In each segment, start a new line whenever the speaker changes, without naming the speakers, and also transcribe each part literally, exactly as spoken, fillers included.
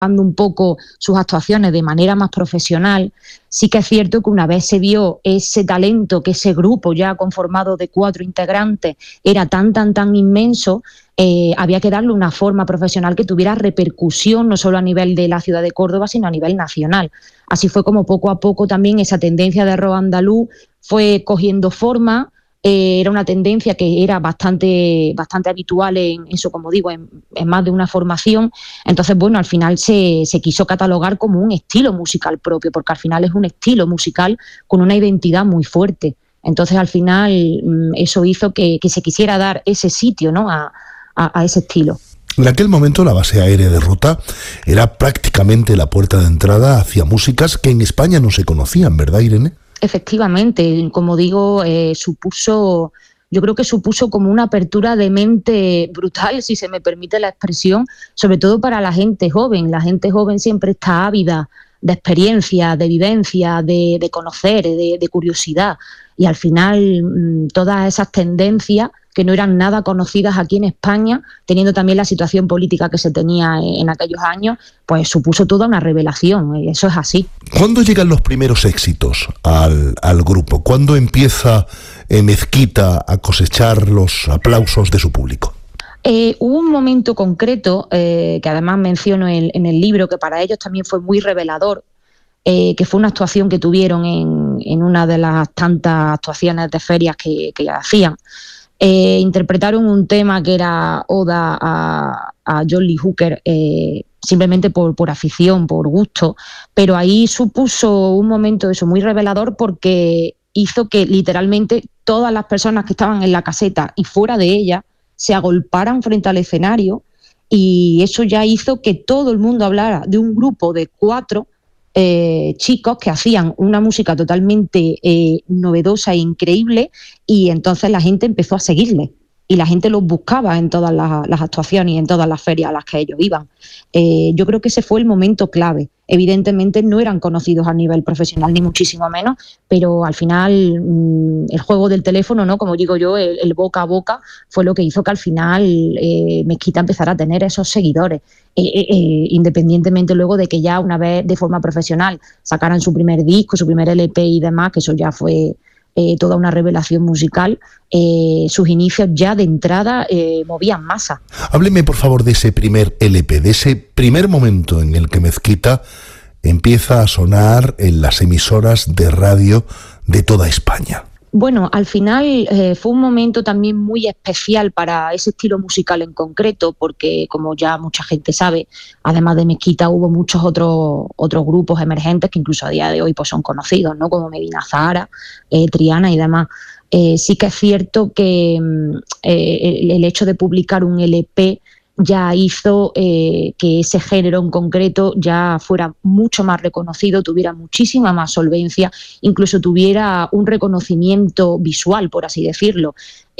un poco sus actuaciones de manera más profesional, sí que es cierto que una vez se vio ese talento, que ese grupo ya conformado de cuatro integrantes era tan, tan, tan inmenso, eh, había que darle una forma profesional que tuviera repercusión no solo a nivel de la ciudad de Córdoba, sino a nivel nacional. Así fue como poco a poco también esa tendencia de rock andaluz fue cogiendo forma. Eh, era una tendencia que era bastante, bastante habitual en eso, como digo, en, en más de una formación. Entonces, bueno, al final se, se quiso catalogar como un estilo musical propio, porque al final es un estilo musical con una identidad muy fuerte. Entonces, al final, eso hizo que, que se quisiera dar ese sitio, ¿no?, a, a, a ese estilo.
En aquel momento la base aérea de Rota era prácticamente la puerta de entrada hacia músicas que en España no se conocían, ¿verdad, Irene?
Efectivamente, como digo, eh, supuso, yo creo que supuso como una apertura de mente brutal, si se me permite la expresión, sobre todo para la gente joven. La gente joven siempre está ávida de experiencia, de vivencia, de, de conocer, de, de curiosidad. Y al final mmm, todas esas tendencias que no eran nada conocidas aquí en España, teniendo también la situación política que se tenía en aquellos años, pues supuso toda una revelación, eso es así.
¿Cuándo llegan los primeros éxitos al, al grupo? ¿Cuándo empieza eh, Mezquita a cosechar los aplausos de su público?
Eh, hubo un momento concreto, eh, que además menciono en, en el libro, que para ellos también fue muy revelador, eh, que fue una actuación que tuvieron en, en una de las tantas actuaciones de ferias que, que hacían. Eh, interpretaron un tema que era Oda a, a John Lee Hooker, eh, simplemente por, por afición, por gusto, pero ahí supuso un momento eso muy revelador porque hizo que literalmente todas las personas que estaban en la caseta y fuera de ella se agolparan frente al escenario, y eso ya hizo que todo el mundo hablara de un grupo de cuatro Eh, chicos que hacían una música totalmente eh, novedosa e increíble, y entonces la gente empezó a seguirle y la gente los buscaba en todas las, las actuaciones y en todas las ferias a las que ellos iban. Eh, yo creo que ese fue el momento clave. Evidentemente no eran conocidos a nivel profesional, ni muchísimo menos, pero al final mmm, el juego del teléfono, ¿no?, como digo yo, el, el boca a boca, fue lo que hizo que al final eh, Mezquita empezara a tener esos seguidores. Eh, eh, eh, independientemente luego de que ya una vez de forma profesional sacaran su primer disco, su primer L P y demás, que eso ya fue eh, toda una revelación musical, eh, sus inicios ya de entrada eh, movían masa.
Hábleme por favor de ese primer L P, de ese primer momento en el que Mezquita empieza a sonar en las emisoras de radio de toda España.
Bueno, al final eh, fue un momento también muy especial para ese estilo musical en concreto, porque como ya mucha gente sabe, además de Mezquita hubo muchos otros otros grupos emergentes que incluso a día de hoy pues son conocidos, ¿no?, como Medina Zahara, eh, Triana y demás. Eh, sí que es cierto que eh, el, el hecho de publicar un L P ya hizo eh, que ese género en concreto ya fuera mucho más reconocido, tuviera muchísima más solvencia, incluso tuviera un reconocimiento visual, por así decirlo.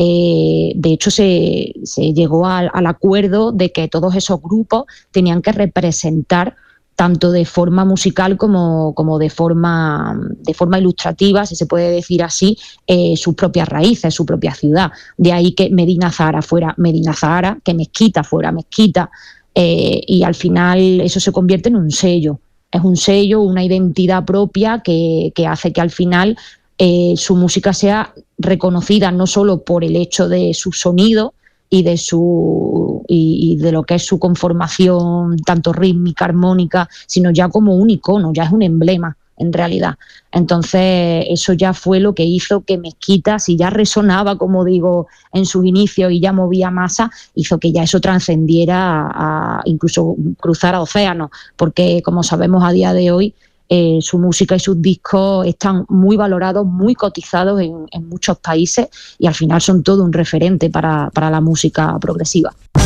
Eh, de hecho, se, se llegó al, al acuerdo de que todos esos grupos tenían que representar tanto de forma musical como, como de forma de forma ilustrativa, si se puede decir así, eh, sus propias raíces, su propia ciudad. De ahí que Medina Zahara fuera Medina Zahara, que Mezquita fuera Mezquita, eh, y al final eso se convierte en un sello. Es un sello, una identidad propia que, que hace que al final eh, su música sea reconocida no solo por el hecho de su sonido, y de su y, y de lo que es su conformación tanto rítmica, armónica, sino ya como un icono, ya es un emblema en realidad. Entonces eso ya fue lo que hizo que Mezquita, si ya resonaba, como digo, en sus inicios y ya movía masa, hizo que ya eso trascendiera a, a incluso cruzara océanos, porque como sabemos a día de hoy, Eh, su música y sus discos están muy valorados, muy cotizados en, en muchos países, y al final son todo un referente para, para la música progresiva.